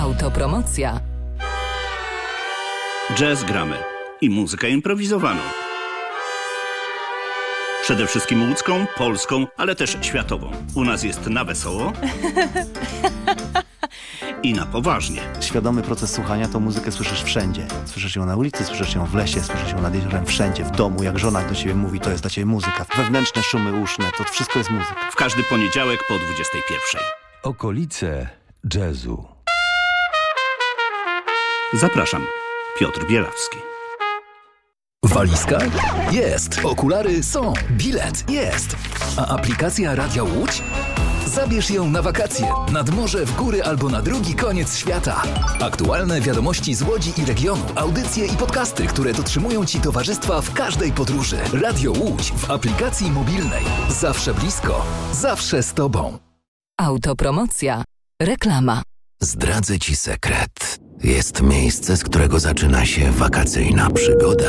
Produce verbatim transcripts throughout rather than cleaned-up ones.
Autopromocja. Jazz gramy i muzykę improwizowaną. Przede wszystkim łódzką, polską, ale też światową. U nas jest na wesoło i na poważnie. Świadomy proces słuchania to muzykę słyszysz wszędzie. Słyszysz ją na ulicy, słyszysz ją w lesie, słyszysz ją nad jeziorem, wszędzie, w domu. Jak żona do ciebie mówi, to jest dla ciebie muzyka. Wewnętrzne szumy uszne, to wszystko jest muzyka. W każdy poniedziałek po dwudziestej pierwszej. Okolice jazzu. Zapraszam, Piotr Bielawski. Walizka? Jest. Okulary są. Bilet? Jest. A aplikacja Radia Łódź? Zabierz ją na wakacje, nad morze, w góry albo na drugi koniec świata. Aktualne wiadomości z Łodzi i regionu, audycje i podcasty, które dotrzymują Ci towarzystwa w każdej podróży. Radio Łódź w aplikacji mobilnej. Zawsze blisko, zawsze z Tobą. Autopromocja. Reklama. Zdradzę Ci sekret. Jest miejsce, z którego zaczyna się wakacyjna przygoda.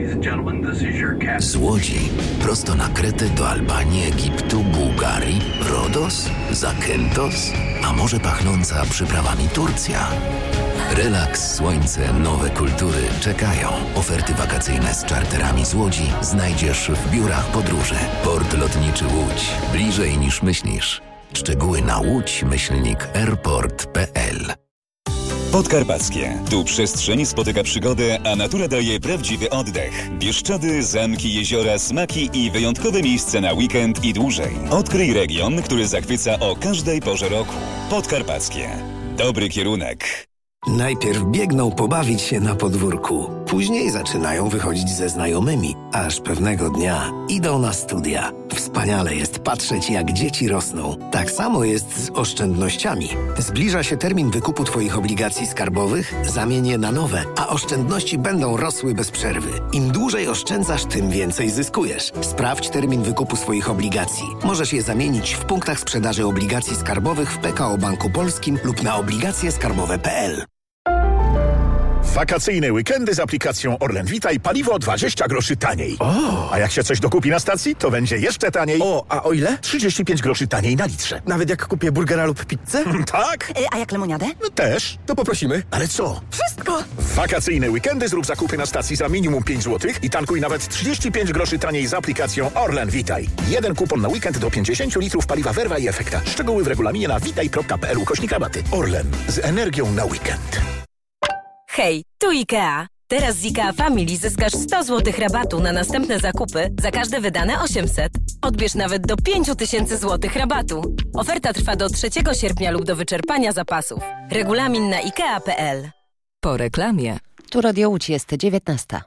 Z Łodzi prosto na Kretę do Albanii, Egiptu, Bułgarii, Rodos, Zakynthos, a może pachnąca przyprawami Turcja. Relaks, słońce, nowe kultury czekają. Oferty wakacyjne z czarterami z Łodzi znajdziesz w biurach podróży. Port lotniczy Łódź. Bliżej niż myślisz. Szczegóły na łódź myślnik airport kropka p l. Podkarpackie. Tu przestrzeń spotyka przygodę, a natura daje prawdziwy oddech. Bieszczady, zamki, jeziora, smaki i wyjątkowe miejsca na weekend i dłużej. Odkryj region, który zachwyca o każdej porze roku. Podkarpackie. Dobry kierunek. Najpierw biegną pobawić się na podwórku. Później zaczynają wychodzić ze znajomymi, aż pewnego dnia idą na studia. Wspaniale jest patrzeć, jak dzieci rosną. Tak samo jest z oszczędnościami. Zbliża się termin wykupu Twoich obligacji skarbowych, zamień je na nowe, a oszczędności będą rosły bez przerwy. Im dłużej oszczędzasz, tym więcej zyskujesz. Sprawdź termin wykupu swoich obligacji. Możesz je zamienić w punktach sprzedaży obligacji skarbowych w P K O Banku Polskim lub na obligacje skarbowe kropka p l. Wakacyjne weekendy z aplikacją Orlen Vitaj, paliwo dwadzieścia groszy taniej. O! A jak się coś dokupi na stacji, to będzie jeszcze taniej. O, a o ile? trzydzieści pięć groszy taniej na litrze. Nawet jak kupię burgera lub pizzę? Tak? E, a jak lemoniadę? No też. To poprosimy. Ale co? Wszystko! W wakacyjne weekendy zrób zakupy na stacji za minimum pięć złotych i tankuj nawet trzydzieści pięć groszy taniej z aplikacją Orlen Vitaj. Jeden kupon na weekend do pięćdziesiąt litrów paliwa Verva i Efekta. Szczegóły w regulaminie na vitaj kropka p l ukośnik rabaty. Orlen. Z energią na weekend. Hej, tu IKEA. Teraz z IKEA Family zyskasz sto złotych rabatu na następne zakupy za każde wydane osiemset. Odbierz nawet do pięć tysięcy złotych rabatu. Oferta trwa do trzeciego sierpnia lub do wyczerpania zapasów. Regulamin na ikea kropka p l. Po reklamie. Tu Radio Łódź, jest dziewiętnasta.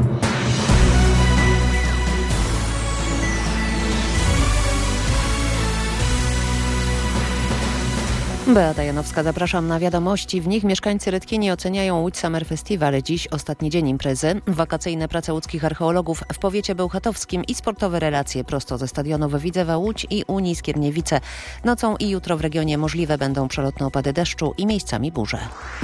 Beata Janowska, zapraszam na wiadomości. W nich mieszkańcy Redkini oceniają Łódź Summer Festival. Dziś ostatni dzień imprezy. Wakacyjne prace łódzkich archeologów w powiecie bełchatowskim i sportowe relacje prosto ze stadionów Widzewa Łódź i Unii Skierniewice. Nocą i jutro w regionie możliwe będą przelotne opady deszczu i miejscami burze.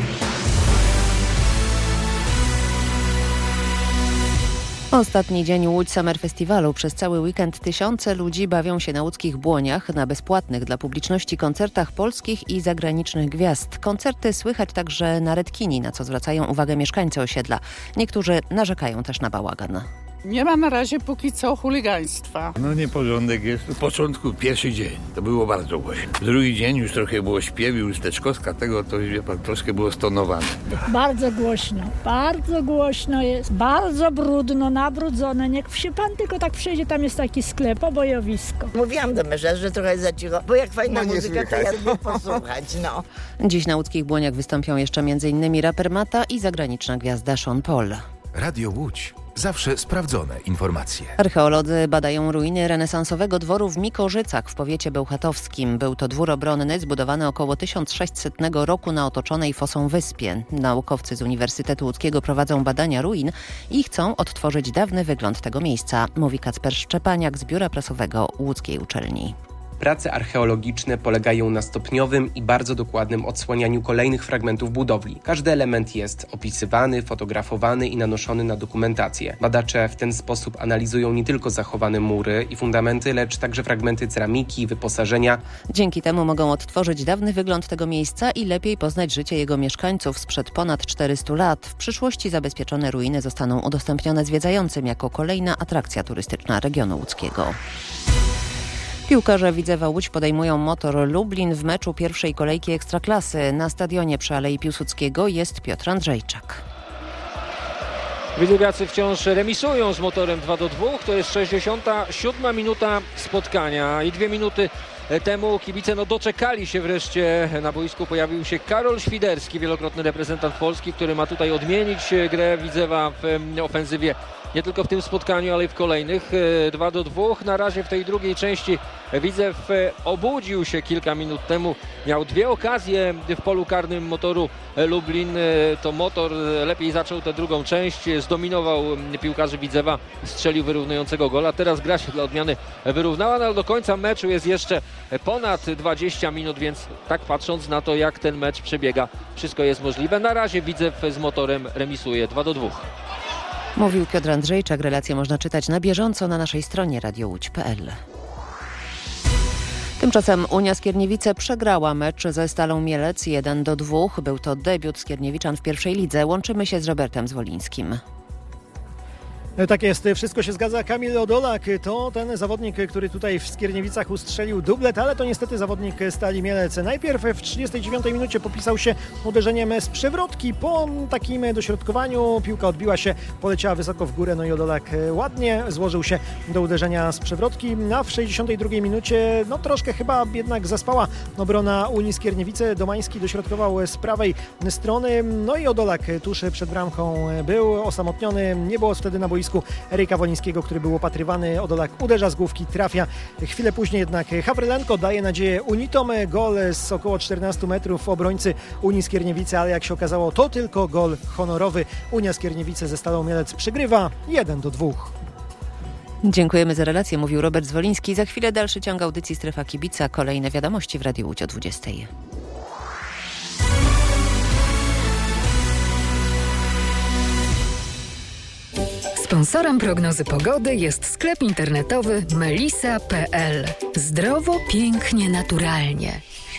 Ostatni dzień Łódź Summer Festiwalu. Przez cały weekend tysiące ludzi bawią się na łódzkich Błoniach na bezpłatnych dla publiczności koncertach polskich i zagranicznych gwiazd. Koncerty słychać także na Redkini, na co zwracają uwagę mieszkańcy osiedla. Niektórzy narzekają też na bałagan. Nie ma na razie póki co chuligaństwa. No nieporządek jest. W początku pierwszy dzień to było bardzo głośno. Drugi dzień już trochę było śpiewu, już teczkowska tego, to wie pan, troszkę było stonowane. Bardzo głośno, bardzo głośno jest, bardzo brudno, nabrudzone. Niech się pan tylko tak przejdzie, tam jest taki sklep, obojowisko. Mówiłam do męża, że trochę za cicho, bo jak fajna no muzyka, to ja lubię posłuchać, no. Dziś na łódzkich Błoniach wystąpią jeszcze m.in. raper Mata i zagraniczna gwiazda Sean Paul. Radio Łódź. Zawsze sprawdzone informacje. Archeolodzy badają ruiny renesansowego dworu w Mikorzycach w powiecie bełchatowskim. Był to dwór obronny zbudowany około tysiąc sześćsetnego roku na otoczonej fosą wyspie. Naukowcy z Uniwersytetu Łódzkiego prowadzą badania ruin i chcą odtworzyć dawny wygląd tego miejsca, mówi Kacper Szczepaniak z Biura Prasowego Łódzkiej Uczelni. prace archeologiczne polegają na stopniowym i bardzo dokładnym odsłanianiu kolejnych fragmentów budowli. Każdy element jest opisywany, fotografowany i nanoszony na dokumentację. Badacze w ten sposób analizują nie tylko zachowane mury i fundamenty, lecz także fragmenty ceramiki, wyposażenia. Dzięki temu mogą odtworzyć dawny wygląd tego miejsca i lepiej poznać życie jego mieszkańców sprzed ponad czterystu lat. W przyszłości zabezpieczone ruiny zostaną udostępnione zwiedzającym jako kolejna atrakcja turystyczna regionu łódzkiego. Piłkarze Widzewa Łódź podejmują Motor Lublin w meczu pierwszej kolejki Ekstraklasy. Na stadionie przy Alei Piłsudskiego jest Piotr Andrzejczak. Widzewiacy wciąż remisują z Motorem dwa do dwóch. To jest sześćdziesiąta siódma minuta spotkania i dwie minuty temu kibice no, doczekali się wreszcie. Na boisku pojawił się Karol Świderski, wielokrotny reprezentant Polski, który ma tutaj odmienić grę Widzewa w ofensywie. Nie tylko w tym spotkaniu, ale i w kolejnych. dwa do dwóch. Na razie w tej drugiej części Widzew obudził się kilka minut temu. Miał dwie okazje w polu karnym Motoru Lublin. To Motor lepiej zaczął tę drugą część. Zdominował piłkarzy Widzewa. Strzelił wyrównującego gola. Teraz gra się dla odmiany wyrównała, no ale do końca meczu jest jeszcze ponad dwadzieścia minut, więc tak patrząc na to, jak ten mecz przebiega, wszystko jest możliwe. Na razie Widzew z Motorem remisuje dwa do dwóch. Mówił Piotr Andrzejczak. Relacje można czytać na bieżąco na naszej stronie radio łódź kropka p l. Tymczasem Unia Skierniewice przegrała mecz ze Stalą Mielec jeden do dwóch. Był to debiut Skierniewiczan w pierwszej lidze. Łączymy się z Robertem Zwolińskim. Tak jest, wszystko się zgadza. Kamil Odolak to ten zawodnik, który tutaj w Skierniewicach ustrzelił dublet, ale to niestety zawodnik Stali Mielec. Najpierw w trzydziestej dziewiątej minucie popisał się uderzeniem z przewrotki. Po takim dośrodkowaniu piłka odbiła się, poleciała wysoko w górę, no i Odolak ładnie złożył się do uderzenia z przewrotki. A w sześćdziesiątej drugiej minucie no troszkę chyba jednak zaspała obrona Unii Skierniewice. Domański dośrodkował z prawej strony, no i Odolak tuż przed bramką był osamotniony. Nie było wtedy na boisku Eryka Wolińskiego, który był opatrywany. Odolak uderza z główki, trafia. Chwilę później jednak Hawrylenko daje nadzieję Unitom. Gol z około czternastu metrów obrońcy Unii Skierniewice, ale jak się okazało, to tylko gol honorowy. Unia Skierniewice ze Stalą Mielec przegrywa jeden do dwóch. Dziękujemy za relację, mówił Robert Zwoliński. Za chwilę dalszy ciąg audycji Strefa Kibica. Kolejne wiadomości w Radiu Łódź o dwudziestej. Sponsorem prognozy pogody jest sklep internetowy melisa kropka p l. Zdrowo, pięknie, naturalnie.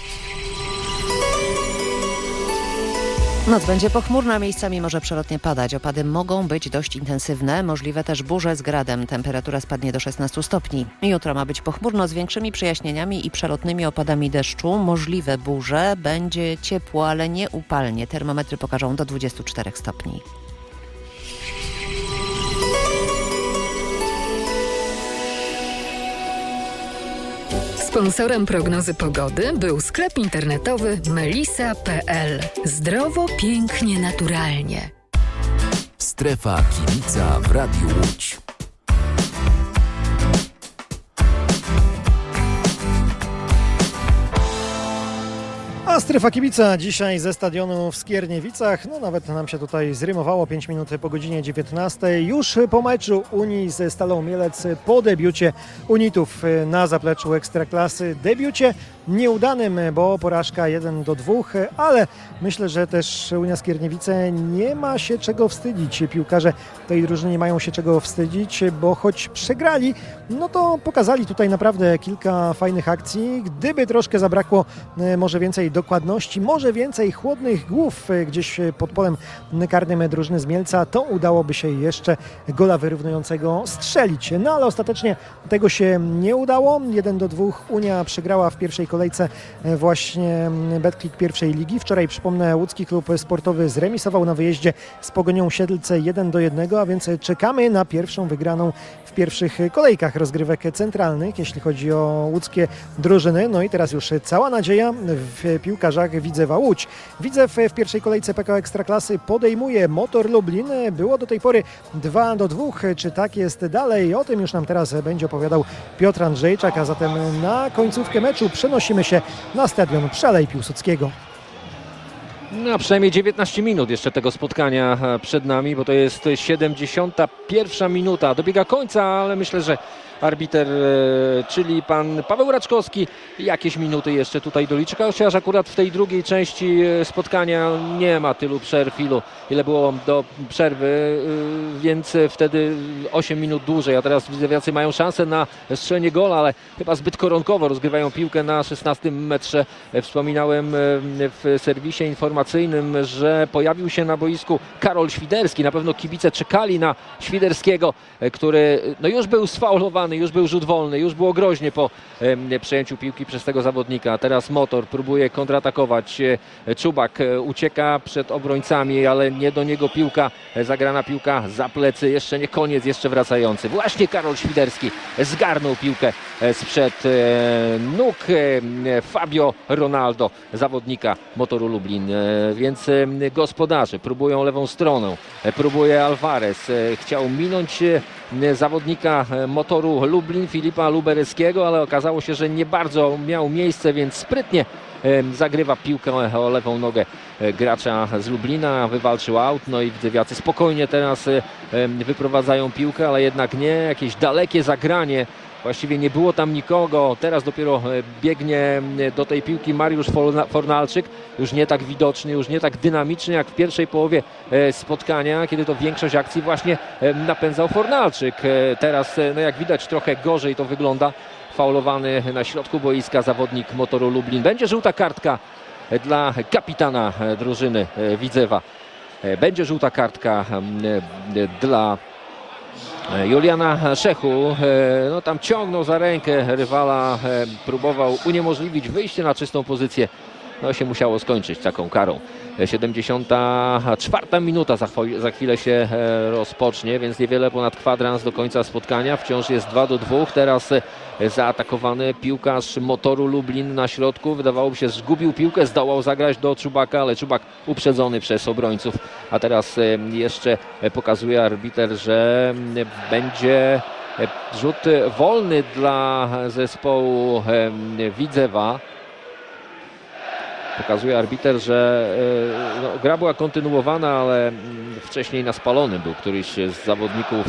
Noc będzie pochmurna, miejscami może przelotnie padać. Opady mogą być dość intensywne, możliwe też burze z gradem. Temperatura spadnie do szesnastu stopni. Jutro ma być pochmurno z większymi przejaśnieniami i przelotnymi opadami deszczu. Możliwe burze, będzie ciepło, ale nie upalnie. Termometry pokażą do dwudziestu czterech stopni. Sponsorem prognozy pogody był sklep internetowy melisa kropka p l. Zdrowo, pięknie, naturalnie. Strefa Kibica w Radiu Łódź. A Strefa Kibica dzisiaj ze stadionu w Skierniewicach. No nawet nam się tutaj zrymowało, pięć minut po godzinie dziewiętnastej. Już po meczu Unii ze Stalą Mielec, po debiucie Unitów na zapleczu Ekstraklasy. Debiucie nieudanym, bo porażka jeden do dwóch, ale myślę, że też Unia Skierniewice nie ma się czego wstydzić. Piłkarze tej drużyny nie mają się czego wstydzić, bo choć przegrali, no to pokazali tutaj naprawdę kilka fajnych akcji. Gdyby troszkę zabrakło może więcej dokładności, może więcej chłodnych głów gdzieś pod polem karnym drużyny z Mielca, to udałoby się jeszcze gola wyrównującego strzelić. No ale ostatecznie tego się nie udało. jeden do dwóch Unia przegrała w pierwszej kolejce właśnie Betclic pierwszej ligi. Wczoraj, przypomnę, łódzki klub sportowy zremisował na wyjeździe z Pogonią Siedlce jeden do jednego, a więc czekamy na pierwszą wygraną w pierwszych kolejkach rozgrywek centralnych, jeśli chodzi o łódzkie drużyny. No i teraz już cała nadzieja w piłkarzach Widzewa Łódź. Widzew w pierwszej kolejce P K O Ekstraklasy podejmuje Motor Lublin. Było do tej pory dwa do dwóch. Czy tak jest dalej? O tym już nam teraz będzie opowiadał Piotr Andrzejczak, a zatem na końcówkę meczu przenosimy się na stadion przy Alei Piłsudskiego. No, przynajmniej dziewiętnaście minut jeszcze tego spotkania przed nami, bo to jest siedemdziesiąta pierwsza minuta. Dobiega końca, ale myślę, że arbiter, czyli pan Paweł Raczkowski. Jakieś minuty jeszcze tutaj doliczy, chociaż akurat w tej drugiej części spotkania nie ma tylu przerw, ilu, ile było do przerwy, więc wtedy osiem minut dłużej, a teraz widzowiacy mają szansę na strzelenie gola, ale chyba zbyt koronkowo rozgrywają piłkę na szesnastym metrze. Wspominałem w serwisie informacyjnym, że pojawił się na boisku Karol Świderski. Na pewno kibice czekali na Świderskiego, który no już był sfaulowany, już był rzut wolny, już było groźnie po przejęciu piłki przez tego zawodnika. Teraz Motor próbuje kontratakować. Czubak ucieka przed obrońcami, ale nie do niego piłka. Zagrana piłka za plecy. Jeszcze nie koniec, jeszcze wracający. Właśnie Karol Świderski zgarnął piłkę sprzed nóg Fabio Ronaldo, zawodnika Motoru Lublin. Więc gospodarze próbują lewą stroną. Próbuje Alvarez. Chciał minąć zawodnika Motoru Lublin, Filipa Lubereckiego, ale okazało się, że nie bardzo miał miejsce, więc sprytnie zagrywa piłkę o lewą nogę gracza z Lublina, wywalczył aut, no i widzowiacy spokojnie teraz wyprowadzają piłkę, ale jednak nie, jakieś dalekie zagranie. Właściwie nie było tam nikogo. Teraz dopiero biegnie do tej piłki Mariusz Fornalczyk. Już nie tak widoczny, już nie tak dynamiczny jak w pierwszej połowie spotkania, kiedy to większość akcji właśnie napędzał Fornalczyk. Teraz, no jak widać, trochę gorzej to wygląda. Faulowany na środku boiska zawodnik Motoru Lublin. Będzie żółta kartka dla kapitana drużyny Widzewa. Będzie żółta kartka dla Juliana Szechu. No tam ciągnął za rękę rywala, próbował uniemożliwić wyjście na czystą pozycję. No się musiało skończyć taką karą. siedemdziesiąta czwarta minuta za, za chwilę się rozpocznie, więc niewiele ponad kwadrans do końca spotkania. Wciąż jest dwa do dwóch. Teraz zaatakowany piłkarz Motoru Lublin na środku. Wydawałoby się, że zgubił piłkę, zdołał zagrać do Czubaka, ale Czubak uprzedzony przez obrońców. A teraz jeszcze pokazuje arbiter, że będzie rzut wolny dla zespołu Widzewa. Pokazuje arbiter, że no, gra była kontynuowana, ale wcześniej na spalonym był któryś z zawodników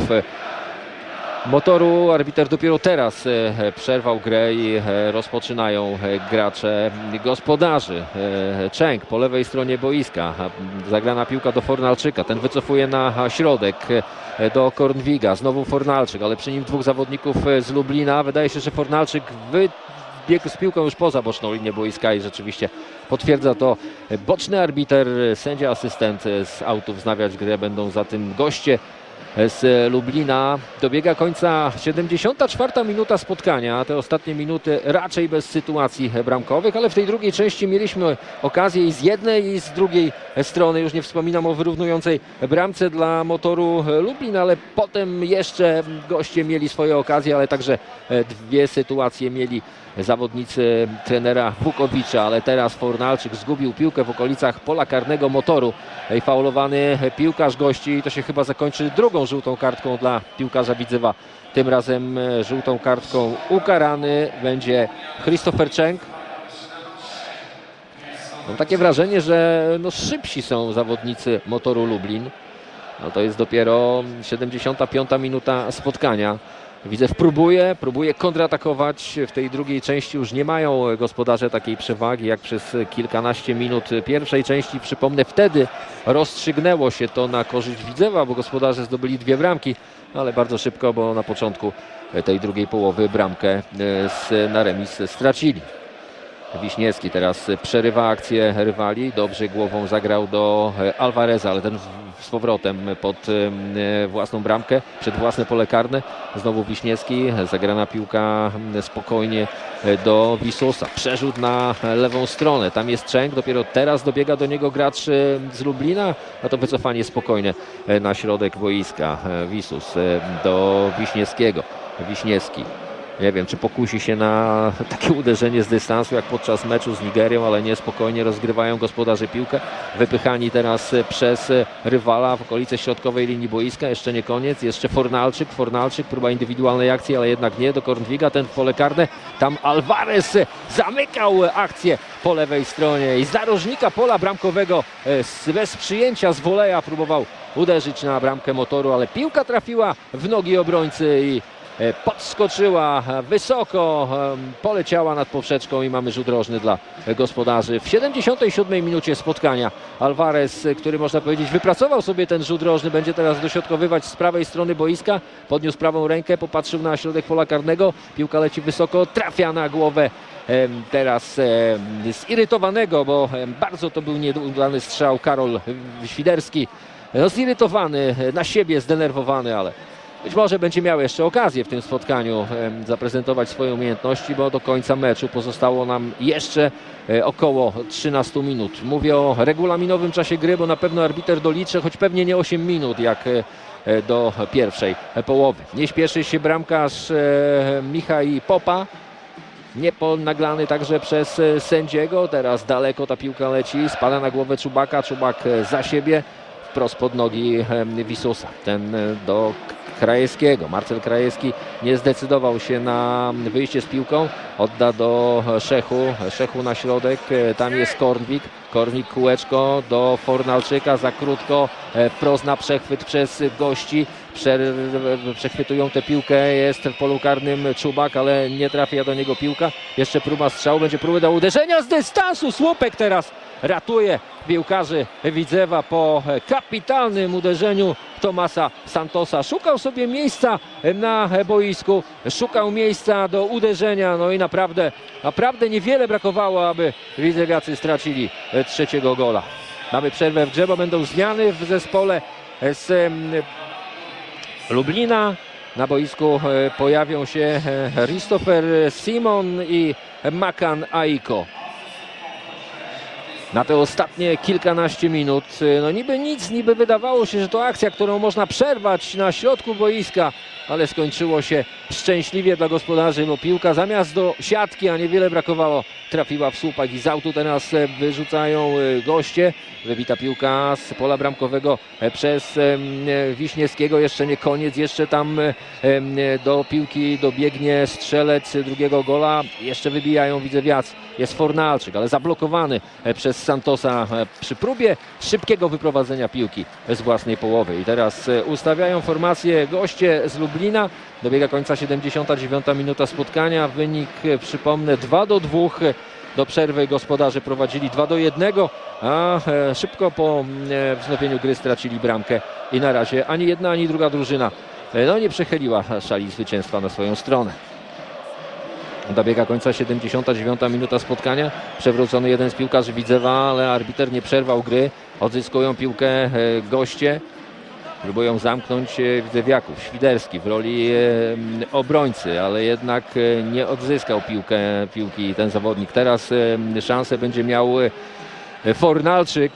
Motoru. Arbiter dopiero teraz przerwał grę i rozpoczynają gracze gospodarzy. Częk po lewej stronie boiska. Zagrana piłka do Fornalczyka. Ten wycofuje na środek do Kornwiga. Znowu Fornalczyk, ale przy nim dwóch zawodników z Lublina. Wydaje się, że Fornalczyk wy... biegł z piłką już poza boczną linię boiska i rzeczywiście potwierdza to boczny arbiter, sędzia asystent z autu. Wznawiać grę będą za tym goście z Lublina. Dobiega końca siedemdziesiąta czwarta minuta spotkania. Te ostatnie minuty raczej bez sytuacji bramkowych, ale w tej drugiej części mieliśmy okazję i z jednej i z drugiej strony. Już nie wspominam o wyrównującej bramce dla Motoru Lublin, ale potem jeszcze goście mieli swoje okazje, ale także dwie sytuacje mieli zawodnicy trenera Wukowicza, ale teraz Fornalczyk zgubił piłkę w okolicach pola karnego Motoru i faulowany piłkarz gości i to się chyba zakończy drugą żółtą kartką dla piłkarza Widzewa. Tym razem żółtą kartką ukarany będzie Christopher Częk. Mam takie wrażenie, że no szybsi są zawodnicy Motoru Lublin. No to jest dopiero siedemdziesiąta piąta minuta spotkania. Widzew próbuje, próbuje kontratakować. W tej drugiej części już nie mają gospodarze takiej przewagi jak przez kilkanaście minut pierwszej części. Przypomnę, wtedy rozstrzygnęło się to na korzyść Widzewa, bo gospodarze zdobyli dwie bramki, ale bardzo szybko, bo na początku tej drugiej połowy bramkę z, na remis stracili. Wiśniewski teraz przerywa akcję rywali. Dobrze głową zagrał do Alvareza, ale ten z powrotem pod własną bramkę, przed własne pole karne. Znowu Wiśniewski, zagrana piłka spokojnie do Wisusa. Przerzut na lewą stronę. Tam jest Częk, dopiero teraz dobiega do niego gracz z Lublina, a to wycofanie spokojne na środek boiska. Wisus do Wiśniewskiego. Wiśniewski. Nie wiem, czy pokusi się na takie uderzenie z dystansu jak podczas meczu z Nigerią, ale nie, spokojnie rozgrywają gospodarze piłkę. Wypychani teraz przez rywala w okolice środkowej linii boiska. Jeszcze nie koniec, jeszcze Fornalczyk. Fornalczyk, próba indywidualnej akcji, ale jednak nie, do Kornwiga, ten w pole karne. Tam Alvarez zamykał akcję po lewej stronie i z narożnika pola bramkowego bez przyjęcia z woleja próbował uderzyć na bramkę Motoru, ale piłka trafiła w nogi obrońcy i podskoczyła wysoko, poleciała nad poprzeczką i mamy rzut rożny dla gospodarzy. W siedemdziesiątej siódmej minucie spotkania Alvarez, który można powiedzieć wypracował sobie ten rzut rożny, będzie teraz dośrodkowywać z prawej strony boiska. Podniósł prawą rękę, popatrzył na środek pola karnego. Piłka leci wysoko, trafia na głowę teraz zirytowanego, bo bardzo to był nieudany strzał, Karol Świderski. No, zirytowany, na siebie zdenerwowany, ale być może będzie miał jeszcze okazję w tym spotkaniu zaprezentować swoje umiejętności, bo do końca meczu pozostało nam jeszcze około trzynastu minut. Mówię o regulaminowym czasie gry, bo na pewno arbiter doliczy, choć pewnie nie osiem minut jak do pierwszej połowy. Nie śpieszy się bramkarz Michał Popa, nie ponaglany także przez sędziego. Teraz daleko ta piłka leci, spada na głowę Czubaka, Czubak za siebie, wprost pod nogi Wisusa. Ten do Krajewskiego. Marcel Krajewski nie zdecydował się na wyjście z piłką. Odda do Szechu. Szechu na środek. Tam jest Kornwik. Kornwik kółeczko do Fornalczyka. Za krótko. Wprost na przechwyt przez gości. Prze przechwytują tę piłkę. Jest w polu karnym Czubak, ale nie trafia do niego piłka. Jeszcze próba strzału. Będzie próba do uderzenia z dystansu. Słupek teraz ratuje piłkarzy Widzewa po kapitalnym uderzeniu Tomasa Santosa. Szukał sobie miejsca na boisku, szukał miejsca do uderzenia, no i naprawdę, naprawdę niewiele brakowało, aby widzewiacy stracili trzeciego gola. Mamy przerwę w grze, bo będą zmiany w zespole z Lublina. Na boisku pojawią się Christopher Simon i Makan Aiko. Na te ostatnie kilkanaście minut, no niby nic, niby wydawało się, że to akcja, którą można przerwać na środku boiska, ale skończyło się szczęśliwie dla gospodarzy, bo piłka zamiast do siatki, a niewiele brakowało, trafiła w słupek i z autu teraz wyrzucają goście. Wybita piłka z pola bramkowego przez Wiśniewskiego, jeszcze nie koniec, jeszcze tam do piłki dobiegnie strzelec drugiego gola, jeszcze wybijają widzewiacy. Jest Fornalczyk, ale zablokowany przez Santosa przy próbie szybkiego wyprowadzenia piłki z własnej połowy. I teraz ustawiają formację goście z Lublina. Dobiega końca siedemdziesiąta dziewiąta minuta spotkania. Wynik, przypomnę, dwa do dwóch. Do przerwy gospodarze prowadzili dwa do jednego, a szybko po wznowieniu gry stracili bramkę i na razie ani jedna, ani druga drużyna no, nie przechyliła szali zwycięstwa na swoją stronę. Dobiega końca siedemdziesiąta dziewiąta minuta spotkania. Przewrócony jeden z piłkarzy Widzewa, ale arbiter nie przerwał gry. Odzyskują piłkę goście. Próbują zamknąć widzewiaków. Świderski w roli obrońcy, ale jednak nie odzyskał piłkę, piłki ten zawodnik. Teraz szansę będzie miał Fornalczyk,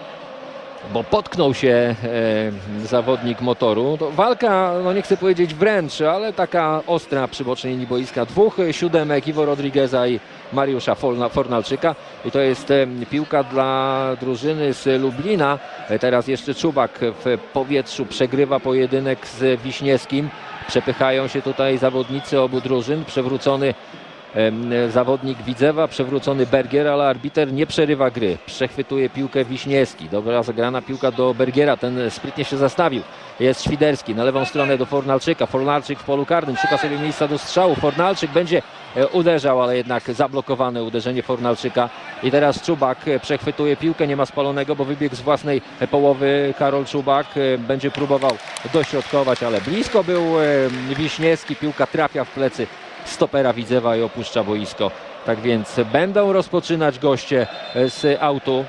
bo potknął się e, zawodnik Motoru. To walka, no nie chcę powiedzieć wręcz, ale taka ostra przy bocznej linii boiska. Dwóch siódemek, Iwo Rodrigueza i Mariusza Fornalczyka. I to jest e, piłka dla drużyny z Lublina. E, teraz jeszcze Czubak w powietrzu przegrywa pojedynek z Wiśniewskim. Przepychają się tutaj zawodnicy obu drużyn. Przewrócony zawodnik Widzewa, przewrócony Bergier, ale arbiter nie przerywa gry. Przechwytuje piłkę Wiśniewski. Dobra zagrana piłka do Bergiera, ten sprytnie się zastawił. Jest Świderski na lewą stronę do Fornalczyka. Fornalczyk w polu karnym, szuka sobie miejsca do strzału. Fornalczyk będzie uderzał, ale jednak zablokowane uderzenie Fornalczyka. I teraz Czubak przechwytuje piłkę, nie ma spalonego, bo wybiegł z własnej połowy Karol Czubak. Będzie próbował dośrodkować, ale blisko był Wiśniewski. Piłka trafia w plecy stopera Widzewa i opuszcza boisko. Tak więc będą rozpoczynać goście z autu.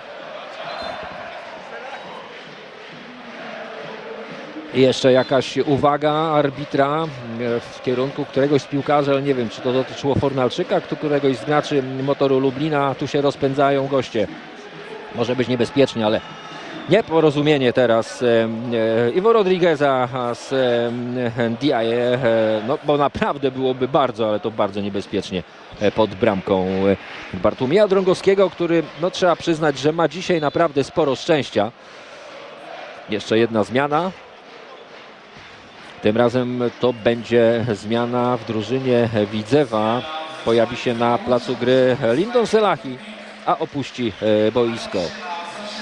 I jeszcze jakaś uwaga arbitra w kierunku któregoś z piłkarzy, ale nie wiem, czy to dotyczyło Fornalczyka, któregoś z graczy Motoru Lublina. Tu się rozpędzają goście. Może być niebezpiecznie, ale nieporozumienie teraz e, Iwo Rodrigueza z e, Ndiaye, e, no bo naprawdę byłoby bardzo, ale to bardzo niebezpiecznie e, pod bramką e, Bartłomieja Drągowskiego, który, no trzeba przyznać, że ma dzisiaj naprawdę sporo szczęścia. Jeszcze jedna zmiana. Tym razem to będzie zmiana w drużynie Widzewa. Pojawi się na placu gry Lindon Selahi, a opuści e, boisko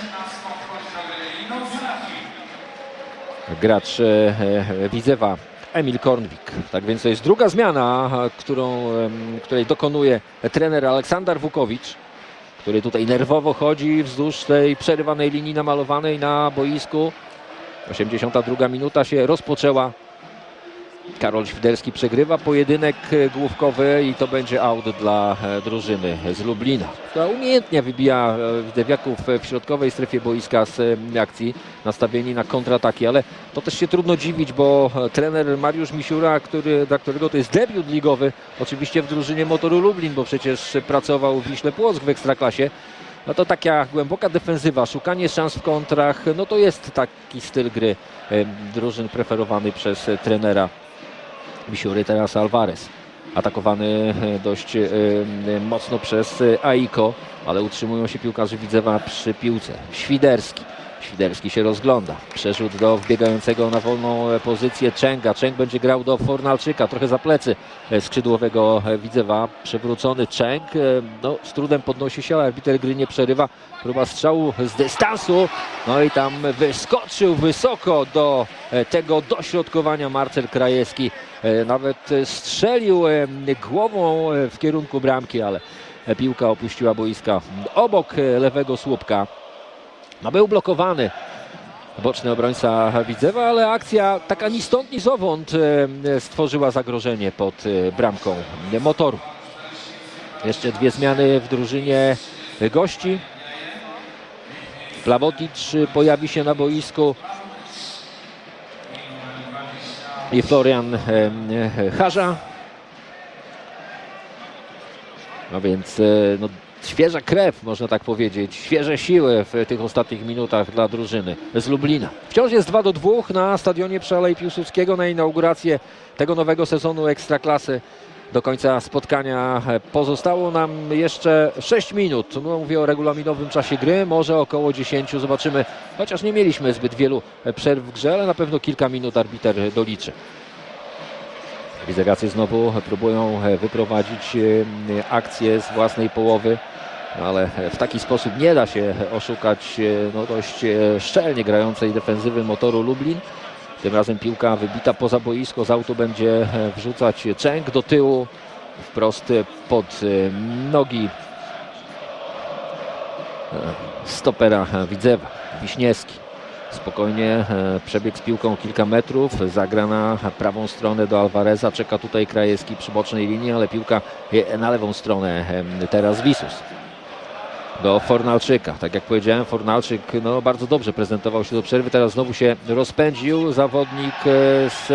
gracz e, Widzewa Emil Kornwik. Tak więc to jest druga zmiana, którą, której dokonuje trener Aleksander Wukowicz, który tutaj nerwowo chodzi wzdłuż tej przerywanej linii namalowanej na boisku. osiemdziesiąta druga minuta się rozpoczęła. Karol Świderski przegrywa pojedynek główkowy i to będzie aut dla drużyny z Lublina, która umiejętnie wybija Widzewiaków w środkowej strefie boiska z akcji, nastawieni na kontrataki, ale to też się trudno dziwić, bo trener Mariusz Misiura, który, dla którego to jest debiut ligowy, oczywiście w drużynie Motoru Lublin, bo przecież pracował w Wiśle Płock w Ekstraklasie, no to taka głęboka defensywa, szukanie szans w kontrach, no to jest taki styl gry drużyn preferowany przez trenera Misiury. Teraz Alvarez, atakowany dość y, y, mocno przez Aiko, ale utrzymują się piłkarze Widzewa przy piłce. Świderski. Świderski się rozgląda. Przerzut do wbiegającego na wolną pozycję Częga. Częg będzie grał do Fornalczyka, trochę za plecy skrzydłowego Widzewa. Przewrócony Częg, no, z trudem podnosi się, ale arbiter gry nie przerywa. Próba strzału z dystansu, no i tam wyskoczył wysoko do tego dośrodkowania Marcel Krajewski. Nawet strzelił głową w kierunku bramki, ale piłka opuściła boiska obok lewego słupka. No, był blokowany boczny obrońca Widzewa, ale akcja taka ni stąd ni zowąd stworzyła zagrożenie pod bramką Motoru. Jeszcze dwie zmiany w drużynie gości. Plawodic pojawi się na boisku i Florian Harza. No więc no, świeża krew, można tak powiedzieć, świeże siły w tych ostatnich minutach dla drużyny z Lublina. Wciąż jest dwa do dwóch na stadionie przy Alei Piłsudskiego na inaugurację tego nowego sezonu Ekstraklasy. Do końca spotkania pozostało nam jeszcze sześć minut. No, mówię o regulaminowym czasie gry, może około dziesięciu. Zobaczymy, chociaż nie mieliśmy zbyt wielu przerw w grze, ale na pewno kilka minut arbiter doliczy. Widzewiacy znowu próbują wyprowadzić akcję z własnej połowy, ale w taki sposób nie da się oszukać no, dość szczelnie grającej defensywy Motoru Lublin. Tym razem piłka wybita poza boisko, z autu będzie wrzucać Częg do tyłu, wprost pod nogi stopera Widzewa, Wiśniewski. Spokojnie przebieg z piłką kilka metrów, zagra na prawą stronę do Alvareza, czeka tutaj Krajewski przy bocznej linii, ale piłka na lewą stronę, teraz Wisus. Do Fornalczyka, tak jak powiedziałem, Fornalczyk no, bardzo dobrze prezentował się do przerwy, teraz znowu się rozpędził zawodnik z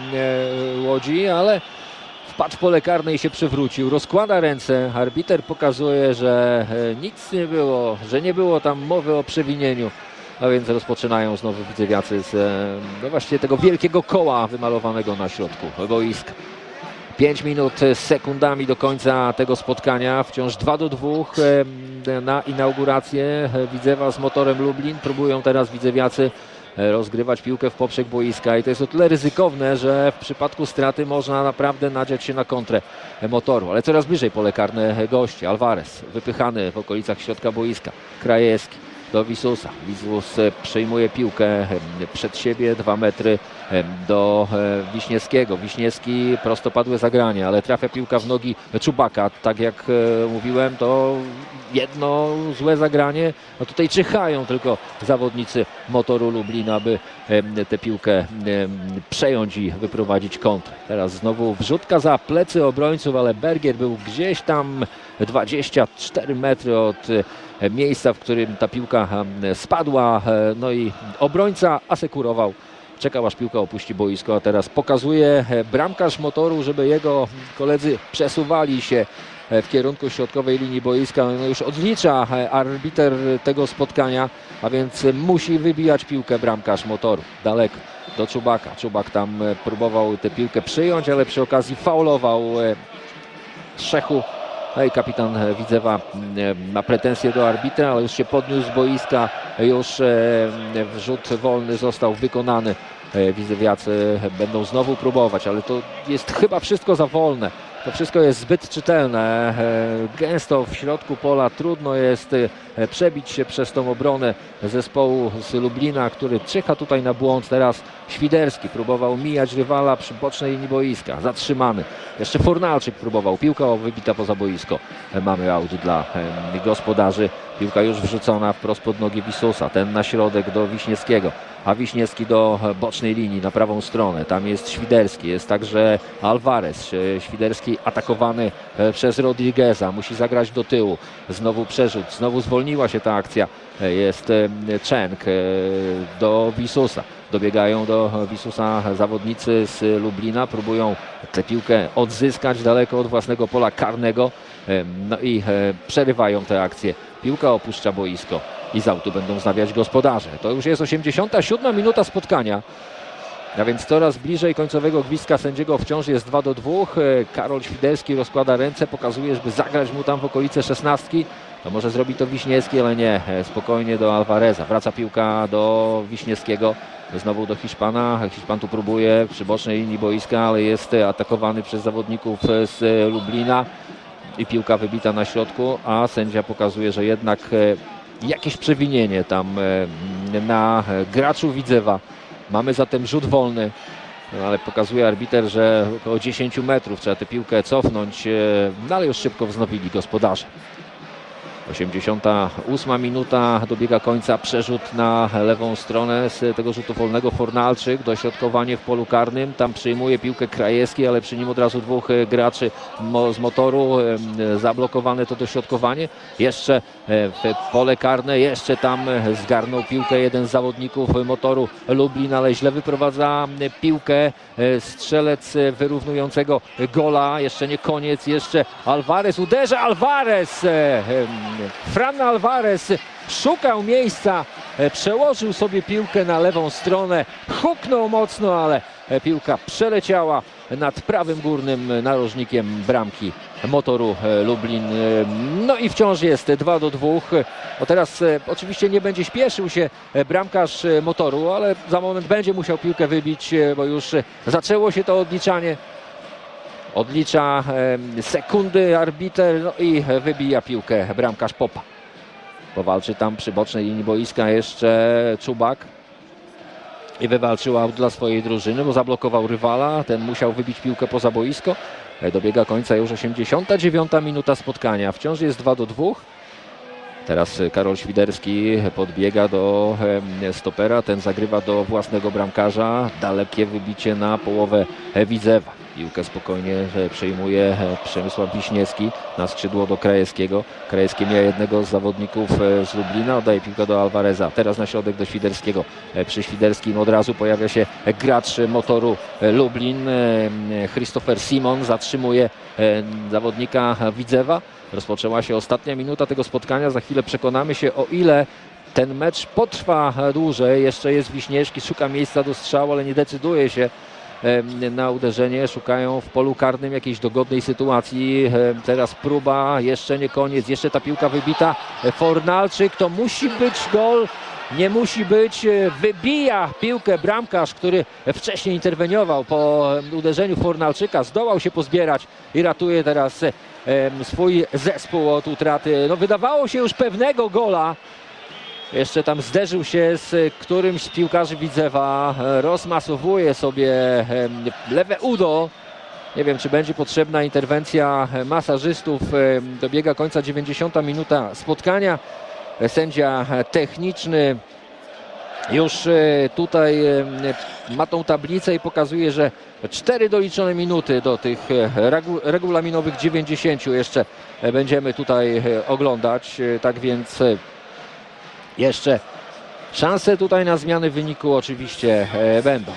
Łodzi, ale wpadł w pole karne i się przewrócił, rozkłada ręce, arbiter pokazuje, że nic nie było, że nie było tam mowy o przewinieniu. A więc rozpoczynają znowu widzewiacy z no właściwie tego wielkiego koła wymalowanego na środku boiska. pięć minut z sekundami do końca tego spotkania. Wciąż dwa do dwóch na inaugurację Widzewa z Motorem Lublin. Próbują teraz widzewiacy rozgrywać piłkę w poprzek boiska i to jest o tyle ryzykowne, że w przypadku straty można naprawdę nadziać się na kontrę Motoru. Ale coraz bliżej pole karne gości. Alvarez wypychany w okolicach środka boiska. Krajewski do Wisusa. Wisus przejmuje piłkę przed siebie, dwa metry do Wiśniewskiego. Wiśniewski prostopadłe zagranie, ale trafia piłka w nogi Czubaka. Tak jak mówiłem, to jedno złe zagranie. No tutaj czyhają tylko zawodnicy Motoru Lublin, aby tę piłkę przejąć i wyprowadzić kontrę. Teraz znowu wrzutka za plecy obrońców, ale Bergier był gdzieś tam dwadzieścia cztery metry od miejsca, w którym ta piłka spadła. No i obrońca asekurował. Czekał, aż piłka opuści boisko, a teraz pokazuje bramkarz Motoru, żeby jego koledzy przesuwali się w kierunku środkowej linii boiska. No już odlicza arbiter tego spotkania, a więc musi wybijać piłkę bramkarz Motoru. Daleko do Czubaka. Czubak tam próbował tę piłkę przyjąć, ale przy okazji faulował Szechu. No i kapitan Widzewa ma pretensje do arbitra, ale już się podniósł z boiska, już wrzut wolny został wykonany. Widzewiacy będą znowu próbować, ale to jest chyba wszystko za wolne. To wszystko jest zbyt czytelne. Gęsto w środku pola, trudno jest przebić się przez tą obronę zespołu z Lublina, który czyha tutaj na błąd. Teraz Świderski próbował mijać rywala przy bocznej linii boiska. Zatrzymany. Jeszcze Fornalczyk próbował. Piłka wybita poza boisko. Mamy aut dla gospodarzy. Piłka już wrzucona wprost pod nogi Wisusa. Ten na środek do Wiśniewskiego. A Wiśniewski do bocznej linii na prawą stronę. Tam jest Świderski, jest także Alvarez. Świderski atakowany przez Rodrigueza. Musi zagrać do tyłu. Znowu przerzut. Znowu zwolniła się ta akcja. Jest Czeng do Wisusa. Dobiegają do Wisusa zawodnicy z Lublina. Próbują tę piłkę odzyskać daleko od własnego pola karnego. No i przerywają tę akcję. Piłka opuszcza boisko. I z autu będą wznawiać gospodarze. To już jest osiemdziesiąta siódma minuta spotkania. A więc coraz bliżej końcowego gwizdka sędziego wciąż jest dwa do dwóch. Karol Świderski rozkłada ręce, pokazuje, żeby zagrać mu tam w okolice szesnastki. To może zrobi to Wiśniewski, ale nie. Spokojnie do Alvareza. Wraca piłka do Wiśniewskiego. Znowu do Hiszpana. Hiszpan tu próbuje przy bocznej linii boiska, ale jest atakowany przez zawodników z Lublina. I piłka wybita na środku, a sędzia pokazuje, że jednak jakieś przewinienie tam na graczu Widzewa. Mamy zatem rzut wolny, no ale pokazuje arbiter, że około dziesięć metrów trzeba tę piłkę cofnąć, no ale już szybko wznowili gospodarze. osiemdziesiąta ósma minuta dobiega końca. Przerzut na lewą stronę z tego rzutu wolnego. Fornalczyk, dośrodkowanie w polu karnym. Tam przyjmuje piłkę Krajewski, ale przy nim od razu dwóch graczy z Motoru. Zablokowane to dośrodkowanie. Jeszcze w pole karne. Jeszcze tam zgarnął piłkę jeden z zawodników Motoru Lublin, ale źle wyprowadza piłkę strzelec wyrównującego gola. Jeszcze nie koniec. Jeszcze Alvarez uderza. Alvarez! Fran Alvarez szukał miejsca, przełożył sobie piłkę na lewą stronę, huknął mocno, ale piłka przeleciała nad prawym górnym narożnikiem bramki Motoru Lublin. No i wciąż jest dwa do dwóch. O teraz oczywiście nie będzie śpieszył się bramkarz Motoru, ale za moment będzie musiał piłkę wybić, bo już zaczęło się to odliczanie. Odlicza sekundy arbiter, no i wybija piłkę bramkarz Popa. Powalczy tam przy bocznej linii boiska jeszcze Czubak. I wywalczył aut dla swojej drużyny, bo zablokował rywala. Ten musiał wybić piłkę poza boisko. Dobiega końca już osiemdziesiąta dziewiąta minuta spotkania. Wciąż jest dwa do dwóch. Teraz Karol Świderski podbiega do stopera. Ten zagrywa do własnego bramkarza. Dalekie wybicie na połowę Widzewa. Piłkę spokojnie przejmuje Przemysław Wiśniewski na skrzydło do Krajewskiego. Krajewski miał jednego z zawodników z Lublina, oddaje piłkę do Alvareza. Teraz na środek do Świderskiego. Przy Świderskim od razu pojawia się gracz Motoru Lublin. Christopher Simon zatrzymuje zawodnika Widzewa. Rozpoczęła się ostatnia minuta tego spotkania. Za chwilę przekonamy się, o ile ten mecz potrwa dłużej. Jeszcze jest Wiśniewski, szuka miejsca do strzału, ale nie decyduje się na uderzenie. Szukają w polu karnym jakiejś dogodnej sytuacji. Teraz próba, jeszcze nie koniec, jeszcze ta piłka wybita. Fornalczyk, to musi być gol. Nie musi być, wybija piłkę bramkarz, który wcześniej interweniował po uderzeniu Fornalczyka. Zdołał się pozbierać i ratuje teraz swój zespół od utraty. No wydawało się już pewnego gola. Jeszcze tam zderzył się z którymś z piłkarzy Widzewa. Rozmasowuje sobie lewe udo. Nie wiem, czy będzie potrzebna interwencja masażystów. Dobiega końca dziewięćdziesiąta minuta spotkania. Sędzia techniczny już tutaj ma tą tablicę i pokazuje, że cztery doliczone minuty do tych regu regulaminowych dziewięćdziesięciu jeszcze będziemy tutaj oglądać. Tak więc jeszcze szanse tutaj na zmianę wyniku oczywiście będą.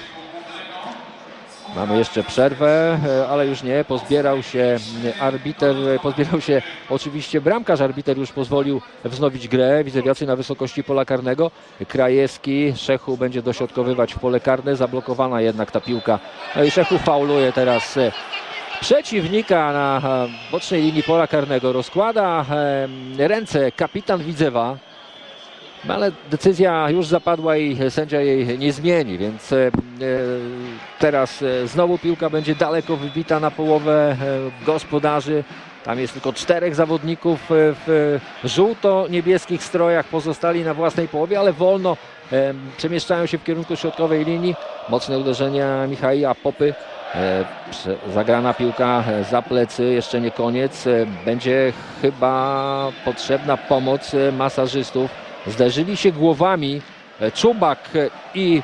Mamy jeszcze przerwę, ale już nie, pozbierał się arbiter, pozbierał się oczywiście bramkarz, arbiter już pozwolił wznowić grę. Widzewiacy na wysokości pola karnego. Krajewski, Szechu będzie dośrodkowywać w pole karne, zablokowana jednak ta piłka. No i Szechu fauluje teraz przeciwnika na bocznej linii pola karnego. Rozkłada ręce kapitan Widzewa. No ale decyzja już zapadła i sędzia jej nie zmieni, więc e, teraz e, znowu piłka będzie daleko wybita na połowę e, gospodarzy. Tam jest tylko czterech zawodników w żółto-niebieskich strojach, pozostali na własnej połowie, ale wolno e, przemieszczają się w kierunku środkowej linii. Mocne uderzenia Michała Popy. E, zagrana piłka za plecy, jeszcze nie koniec. E, będzie chyba potrzebna pomoc masażystów. Zderzyli się głowami Czubak i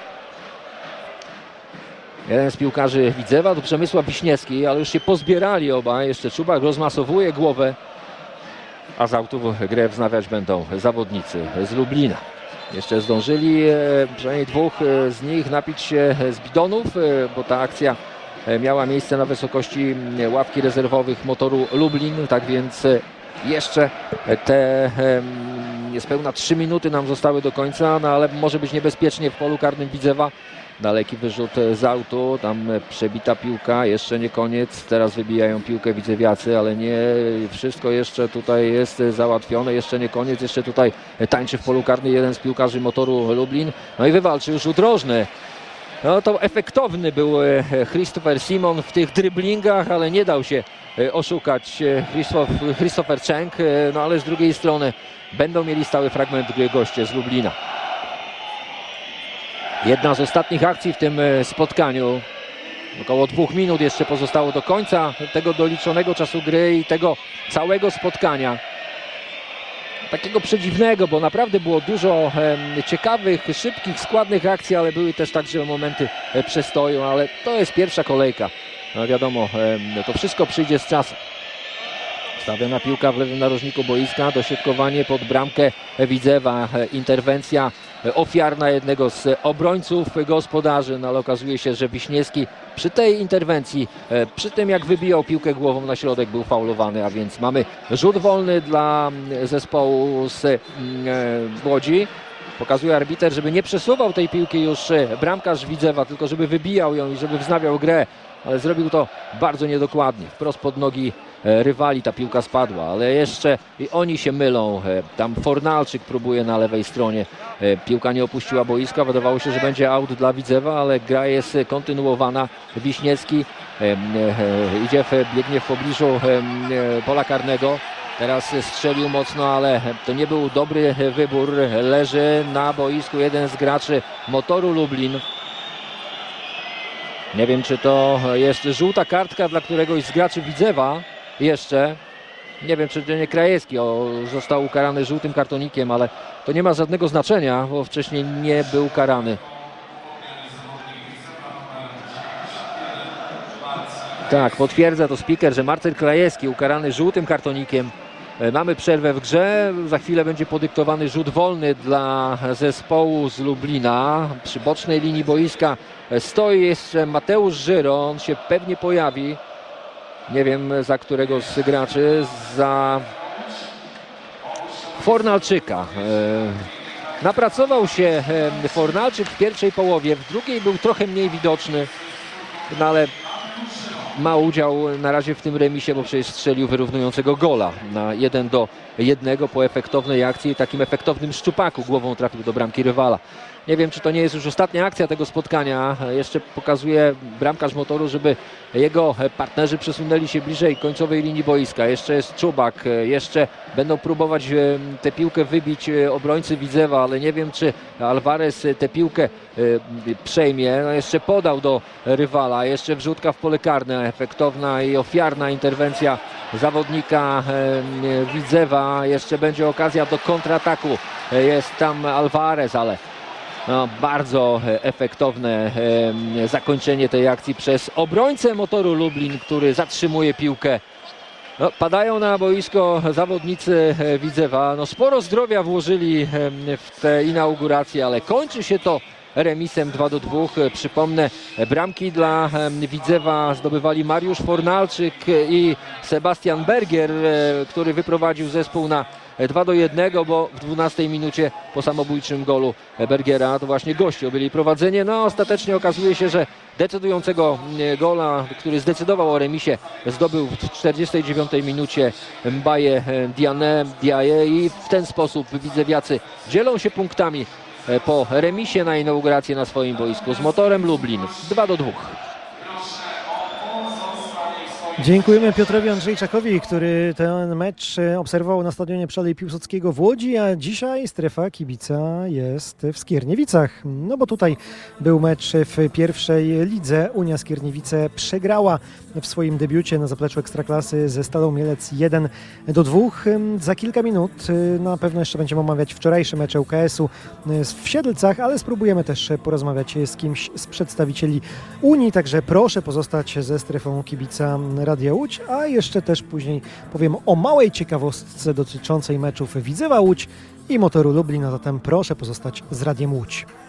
jeden z piłkarzy Widzewa, to Przemysław Wiśniewski, ale już się pozbierali obaj. Jeszcze Czubak rozmasowuje głowę, a z autów grę wznawiać będą zawodnicy z Lublina. Jeszcze zdążyli przynajmniej dwóch z nich napić się z bidonów, bo ta akcja miała miejsce na wysokości ławki rezerwowych Motoru Lublin, tak więc jeszcze te niespełna trzy minuty nam zostały do końca, no ale może być niebezpiecznie w polu karnym Widzewa. Daleki wyrzut z autu, tam przebita piłka, jeszcze nie koniec, teraz wybijają piłkę widzewiacy, ale nie wszystko jeszcze tutaj jest załatwione, jeszcze nie koniec, jeszcze tutaj tańczy w polu karnym jeden z piłkarzy Motoru Lublin, no i wywalczył rzut rożny. No to efektowny był Christopher Simon w tych dryblingach, ale nie dał się oszukać Christopher Czeng, no ale z drugiej strony będą mieli stały fragment gry goście z Lublina. Jedna z ostatnich akcji w tym spotkaniu. Około dwóch minut jeszcze pozostało do końca tego doliczonego czasu gry i tego całego spotkania. Takiego przedziwnego, bo naprawdę było dużo e, ciekawych, szybkich, składnych akcji, ale były też także momenty e, przestoju, ale to jest pierwsza kolejka. No wiadomo, e, to wszystko przyjdzie z czasem. Stawiona piłka w lewym narożniku boiska, dośrodkowanie pod bramkę Widzewa, e, interwencja ofiarna jednego z obrońców gospodarzy, no ale okazuje się, że Wiśniewski przy tej interwencji, przy tym jak wybijał piłkę głową na środek, był faulowany, a więc mamy rzut wolny dla zespołu z Łodzi. Pokazuje arbiter, żeby nie przesuwał tej piłki już bramkarz Widzewa, tylko żeby wybijał ją i żeby wznawiał grę, ale zrobił to bardzo niedokładnie. Wprost pod nogi rywali ta piłka spadła, ale jeszcze i oni się mylą. Tam Fornalczyk próbuje na lewej stronie. Piłka nie opuściła boiska. Wydawało się, że będzie aut dla Widzewa, ale gra jest kontynuowana. Wiśniewski idzie, w, biegnie w pobliżu pola karnego. Teraz strzelił mocno, ale to nie był dobry wybór. Leży na boisku jeden z graczy Motoru Lublin. Nie wiem, czy to jest żółta kartka dla któregoś z graczy Widzewa. Jeszcze. Nie wiem, czy to nie Krajewski o, został ukarany żółtym kartonikiem, ale to nie ma żadnego znaczenia, bo wcześniej nie był karany. Tak, potwierdza to speaker, że Marcel Krajewski ukarany żółtym kartonikiem. Mamy przerwę w grze, za chwilę będzie podyktowany rzut wolny dla zespołu z Lublina. Przy bocznej linii boiska stoi jeszcze Mateusz Żyro, on się pewnie pojawi. Nie wiem za którego z graczy, za Fornalczyka. Napracował się Fornalczyk w pierwszej połowie, w drugiej był trochę mniej widoczny, no ale ma udział na razie w tym remisie, bo przecież strzelił wyrównującego gola na jeden do jednego po efektownej akcji i takim efektownym szczupaku głową trafił do bramki rywala. Nie wiem, czy to nie jest już ostatnia akcja tego spotkania. Jeszcze pokazuje bramkarz Motoru, żeby jego partnerzy przesunęli się bliżej końcowej linii boiska. Jeszcze jest Czubak, jeszcze będą próbować tę piłkę wybić obrońcy Widzewa, ale nie wiem, czy Alvarez tę piłkę przejmie. No jeszcze podał do rywala, jeszcze wrzutka w pole karne, efektowna i ofiarna interwencja zawodnika Widzewa. Jeszcze będzie okazja do kontrataku. Jest tam Alvarez, ale no, bardzo efektowne e, zakończenie tej akcji przez obrońcę Motoru Lublin, który zatrzymuje piłkę. No, padają na boisko zawodnicy Widzewa. No, sporo zdrowia włożyli w tę inaugurację, ale kończy się to remisem dwa do dwóch. Przypomnę, bramki dla Widzewa zdobywali Mariusz Fornalczyk i Sebastian Bergier, który wyprowadził zespół na dwa do jednego, bo w dwunastej minucie po samobójczym golu Bergera to właśnie goście byli prowadzenie. No ostatecznie okazuje się, że decydującego gola, który zdecydował o remisie, zdobył w czterdziestej dziewiątej minucie Mbaye Diané Diaye i w ten sposób widzewiacy dzielą się punktami po remisie na inaugurację na swoim boisku z Motorem Lublin dwa do dwóch. Dziękujemy Piotrowi Andrzejczakowi, który ten mecz obserwował na stadionie przy Alei Piłsudskiego w Łodzi, a dzisiaj strefa kibica jest w Skierniewicach. No bo tutaj był mecz w pierwszej lidze. Unia Skierniewice przegrała w swoim debiucie na zapleczu Ekstraklasy ze Stalą Mielec jeden do dwóch. Za kilka minut na pewno jeszcze będziemy omawiać wczorajsze mecze U K S-u w Siedlcach, ale spróbujemy też porozmawiać z kimś z przedstawicieli Unii, także proszę pozostać ze strefą kibica Radia Łódź, a jeszcze też później powiem o małej ciekawostce dotyczącej meczów Widzewa Łódź i Motoru Lublin, a zatem proszę pozostać z Radiem Łódź.